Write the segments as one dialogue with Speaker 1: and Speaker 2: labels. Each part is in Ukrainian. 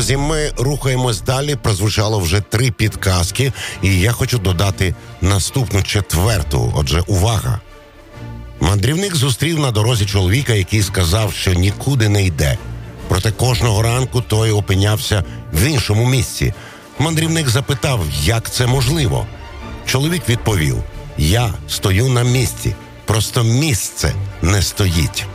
Speaker 1: Друзі, ми рухаємось далі. Прозвучало вже 3 підказки. І я хочу додати наступну 4. Отже, увага. Мандрівник зустрів на дорозі чоловіка, який сказав, що нікуди не йде. Проте кожного ранку той опинявся в іншому місці. Мандрівник запитав, як це можливо. Чоловік відповів: я стою на місці, просто місце не стоїть.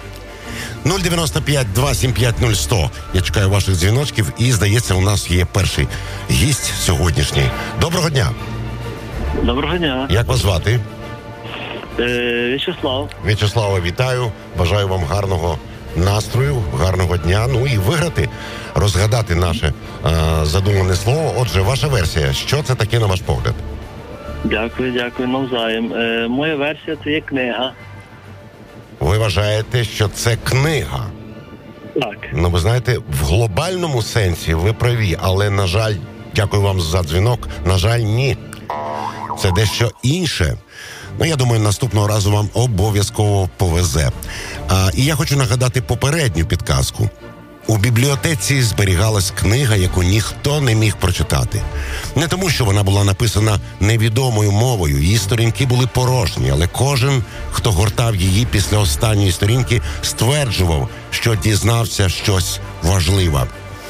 Speaker 1: 095-275-0100. Я чекаю ваших дзвіночків і, здається, у нас є перший гість сьогоднішній. Доброго дня.
Speaker 2: Доброго дня.
Speaker 1: Як вас звати?
Speaker 2: В'ячеслав.
Speaker 1: В'ячеслава, вітаю. Бажаю вам гарного настрою, гарного дня. Ну і виграти, розгадати наше задумане слово. Отже, ваша версія. Що це таке, на ваш погляд?
Speaker 2: Дякую, навзаєм. Моя версія – це є книга.
Speaker 1: Ви вважаєте, що це книга?
Speaker 2: Так.
Speaker 1: Ну, ви знаєте, в глобальному сенсі ви праві, але, на жаль, дякую вам за дзвінок, на жаль, ні. Це дещо інше. Ну, я думаю, наступного разу вам обов'язково повезе. І я хочу нагадати попередню підказку. У бібліотеці зберігалась книга, яку ніхто не міг прочитати. Не тому, що вона була написана невідомою мовою, її сторінки були порожні, але кожен, хто гортав її після останньої сторінки, стверджував, що дізнався щось важливе.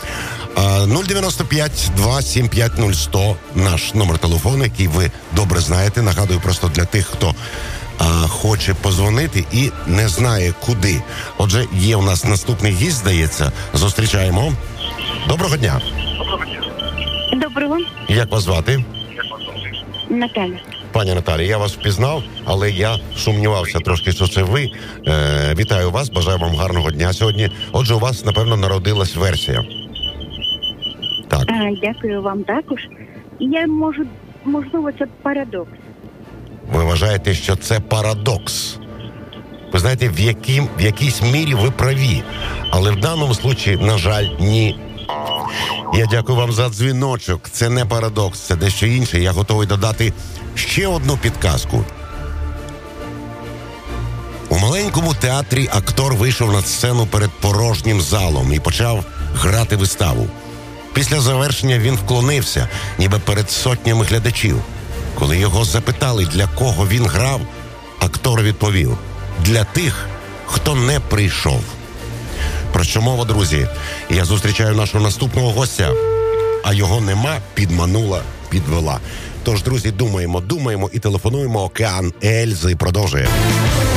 Speaker 1: 095-275-0100 наш номер телефону, який ви добре знаєте. Нагадую просто для тих, хто хоче позвонити і не знає куди. Отже, є у нас наступний гість, здається. Зустрічаємо. Доброго дня.
Speaker 3: Доброго.
Speaker 1: Як вас звати?
Speaker 3: Наталя.
Speaker 1: Пані Наталі, я вас впізнав, але я сумнівався трошки, що це ви. Вітаю вас, бажаю вам гарного дня сьогодні. Отже, у вас, напевно, народилась версія. Так.
Speaker 3: Дякую вам також. Можливо, це парадокс.
Speaker 1: Ви вважаєте, що це парадокс? Ви знаєте, в якійсь мірі ви праві, але в даному случаї, на жаль, ні. Я дякую вам за дзвіночок. Це не парадокс, це дещо інше. Я готовий додати ще одну підказку. У маленькому театрі актор вийшов на сцену перед порожнім залом і почав грати виставу. Після завершення він вклонився, ніби перед сотнями глядачів. Коли його запитали, для кого він грав, актор відповів: для тих, хто не прийшов. Про що мова, друзі? Я зустрічаю нашого наступного гостя, а його нема, підманула, підвела. Тож, друзі, думаємо і телефонуємо. Океан Ельзи продовжує.